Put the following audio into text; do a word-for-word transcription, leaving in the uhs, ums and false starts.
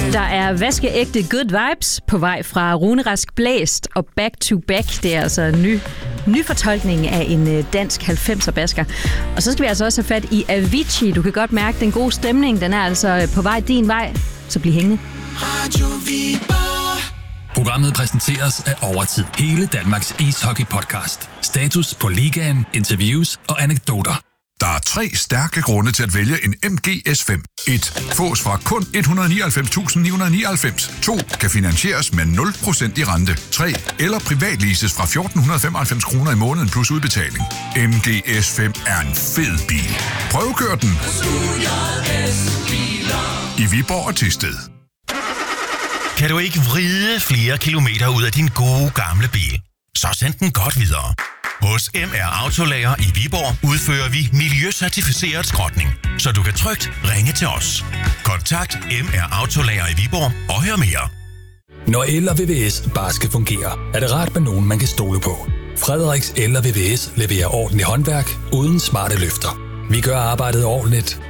Der er vaskeægte good vibes på vej fra Runerask Blæst og Back to Back. Det er altså en ny, ny fortolkning af en dansk halvfemser basker. Og så skal vi altså også have fat i Avicii. Du kan godt mærke den gode stemning. Den er altså på vej din vej. Så bliv hængende. Programmet præsenteres af Overtid. Hele Danmarks ishockey-podcast. Status på ligaen, interviews og anekdoter. Der er tre stærke grunde til at vælge en M G S fem. et. Fås fra kun et hundrede nioghalvfems tusind ni hundrede nioghalvfems. to. Kan finansieres med nul procent i rente. tre. Eller privatleases fra fjorten femoghalvfems kroner i måneden plus udbetaling. M G S fem er en fed bil. Prøvekør den. I Viborg og Thisted. Kan du ikke vride flere kilometer ud af din gode gamle bil? Så send den godt videre. Hos M R Autolager i Viborg udfører vi miljøcertificeret skrotning, så du kan trygt ringe til os. Kontakt M R Autolager i Viborg og hør mere. Når el og V V S bare skal fungere, er det rart med nogen, man kan stole på. Frederiks El og V V S leverer ordentligt håndværk uden smarte løfter. Vi gør arbejdet ordentligt,